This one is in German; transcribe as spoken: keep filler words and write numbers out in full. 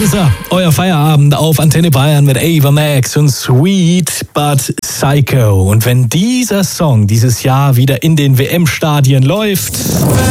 ist er, euer Feierabend auf Antenne Bayern mit Ava Max und Sweet But Psycho. Und wenn dieser Song dieses Jahr wieder in den W M-Stadien läuft...